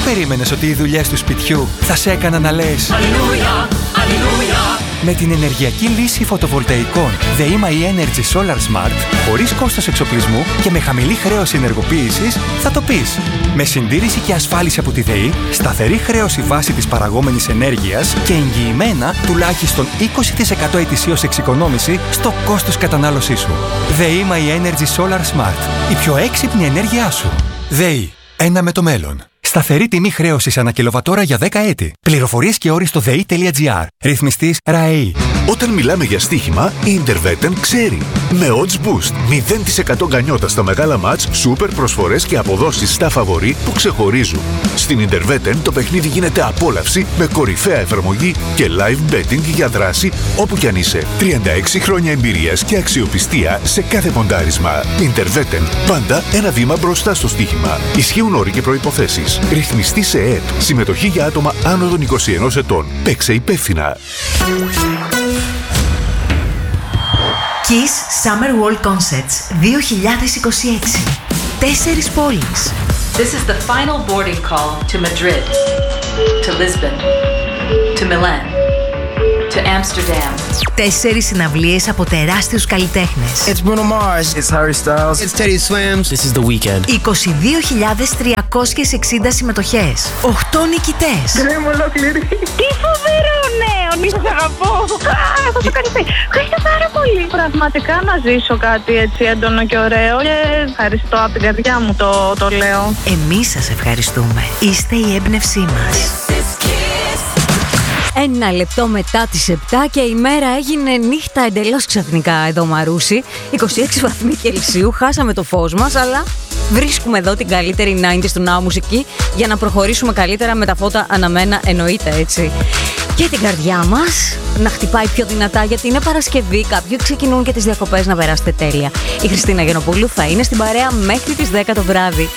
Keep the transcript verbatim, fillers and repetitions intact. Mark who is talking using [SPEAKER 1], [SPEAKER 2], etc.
[SPEAKER 1] περίμενες ότι οι δουλειές του σπιτιού θα σε έκαναν να λες Αλληλούια, Αλληλούια? Με την ενεργειακή λύση φωτοβολταϊκών ΔΕΗΜΑ e-Energy Solar Smart, χωρίς κόστος εξοπλισμού και με χαμηλή χρέωση ενεργοποίησης, θα το πεις. Με συντήρηση και ασφάλιση από τη ΔΕΗ, σταθερή χρέωση βάση της παραγόμενης ενέργειας και εγγυημένα τουλάχιστον είκοσι τοις εκατό ετησίως εξοικονόμηση στο κόστος κατανάλωσής σου. ΔΕΗΜΑ e-Energy Solar Smart. Η πιο έξυπνη ενέργειά σου. ΔΕΗ. Ένα με το μέλλον. Σταθερή τιμή χρέωσης ανά κιλοβατόρα για δέκα έτη. Πληροφορίες και όροι στο δε ι τελεία τζι άρ. Ρυθμιστής ΡΑΕΗ.
[SPEAKER 2] Όταν μιλάμε για στοίχημα, η Intervetten ξέρει. Με Odds Boost, μηδέν τοις εκατό γκανιότα στα μεγάλα μάτς, σούπερ προσφορές και αποδόσεις στα φαβορί που ξεχωρίζουν. Στην Intervetten το παιχνίδι γίνεται απόλαυση με κορυφαία εφαρμογή και live betting για δράση όπου κι αν είσαι. τριάντα έξι χρόνια εμπειρίας και αξιοπιστία σε κάθε ποντάρισμα. Intervetten, πάντα ένα βήμα μπροστά στο στοίχημα. Ισχύουν όροι και προϋποθέσεις. Ρυθμιστή σε ΕΕΠ. Συμμετοχή για άτομα άνω των είκοσι ενός ετών. Παίξε υπεύθυνα.
[SPEAKER 3] Kiss Summer World Concerts δύο χιλιάδες είκοσι έξι. Τέσσερις πόλεις.
[SPEAKER 4] This is the final boarding call to Madrid, to Lisbon, to Milan, to Amsterdam.
[SPEAKER 3] Τέσσερις συναυλίες από τεράστιους καλλιτέχνες.
[SPEAKER 5] It's Bruno Mars. It's Harry Styles. It's Teddy Swims. This is The Weeknd.
[SPEAKER 3] είκοσι δύο χιλιάδες τριακόσιες εξήντα συμμετοχές. οκτώ νικητές.
[SPEAKER 6] Δεν είμαι ολόκληρη. Τι φοβερό νέο! Μη σας αγαπώ. Θα το κάνει. Ευχαριστώ πάρα πολύ. Πραγματικά να ζήσω κάτι έτσι έντονο και ωραίο. Και ευχαριστώ από την καρδιά μου το, το λέω.
[SPEAKER 3] Εμείς σας ευχαριστούμε. Είστε η έμπνευσή μας.
[SPEAKER 7] Ένα λεπτό μετά τις επτά και η μέρα έγινε νύχτα εντελώς ξαφνικά εδώ, Μαρούση. είκοσι έξι βαθμοί Κελσίου, χάσαμε το φως μας, αλλά βρίσκουμε εδώ την καλύτερη ενενήντα του Now μουσική για να προχωρήσουμε καλύτερα με τα φώτα αναμένα, εννοείται έτσι. Και την καρδιά μας να χτυπάει πιο δυνατά, γιατί είναι Παρασκευή, κάποιοι ξεκινούν και τις διακοπές, να περάσετε τέλεια. Η Χριστίνα Γενοπούλου θα είναι στην παρέα μέχρι τις δέκα το βράδυ.